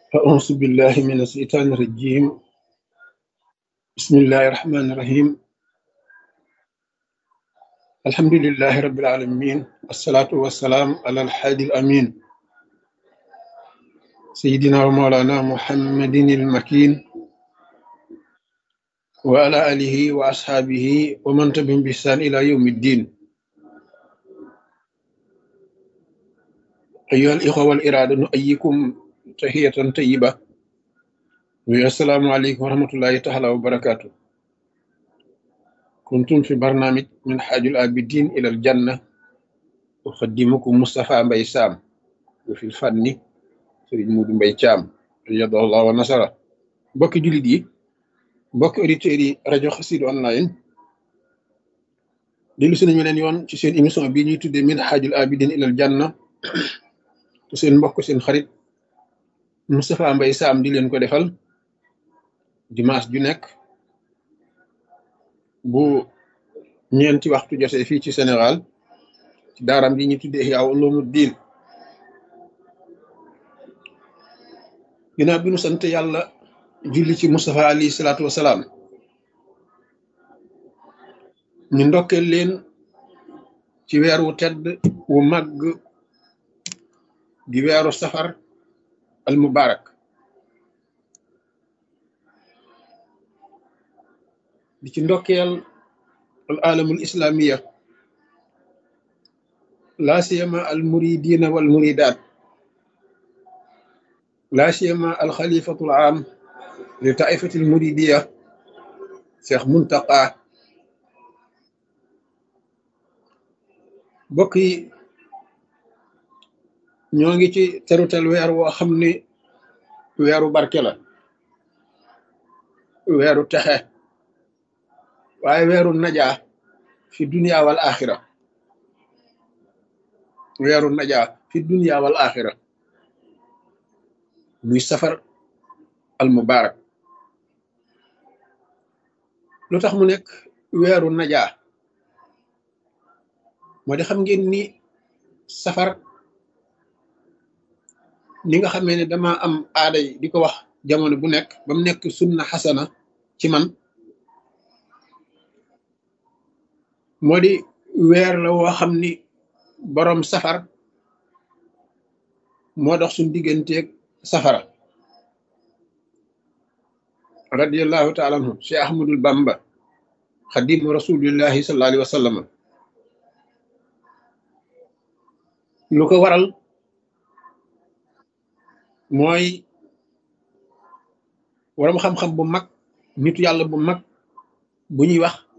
أعوذ بالله من الشيطان الرجيم. بسم الله الرحمن الرحيم. الحمد لله رب العالمين، والصلاة والسلام على الحادي الأمين سيدنا ومولانا محمد المكين، وعلى آله وأصحابه ومن تبعهم بإحسان إلى يوم الدين. أيها الإخوة والإرادة، نؤيكم تحية طيبة، والسلام عليكم ورحمة الله تعالى وبركاته. كنتم في برنامج من حاج العابدين إلى الجنة، أقدمكم مصطفى مبي سام، وفي الفن Serigne Modou Mbaye Thiam radiyallahu wa nasara. Mbokki jullit yi, mbokki auditeurs yi rajo Xassida online, dellu si nañu leen yoon ci seen émission bii ñuy tuddee Minhajul Abidin ilal Janna, te seen mbokk seen xarit Moustapha Mbaye Sam di leen ko defal dimanche ju nekk bu ñeenti waxtu jotee fii ci Sénégal, ci daaram bi ñuy tuddee Ihya Ulumuddin. ginnaaw bi nu sant yàlla julli ci Moustapha alayhi salaatu wasalaam, ñu ndokkeel leen ci weer wu tedd wu màgg di weeru safar al mubarak, di ci ndokkeel al alamul islamiya, laa siyama al muridina wal muridaat, laa siyama al xalifatul am li taifatil muridiya Cheikh Muntaqa. mbokk yi, ñoo ngi ci terutel weer woo xam ni weeru barke la, weeru texe, waaye weeru najaa fi dunya wal axira, weeru najaa fi dunya wal axira, muy safar al mubarak. lu tax mu nekk weeru najaa moo di xam ngeen ni safar, ni nga xamee ne dama am aaday di ko wax jamono bu nekk ba mu nekk sunna xasana ci man, moo di weer la woo xam ni boroom safar moo dox suñ digganteeg safara. radiyallahu taala anhu Cheikh Ahmadul Bamba xadimu rasulillahi sallallahu alayhi wa sallam. lu ko waral mooy waram xam-xam bu mag, nitu yàlla bu mag bu ñuy wax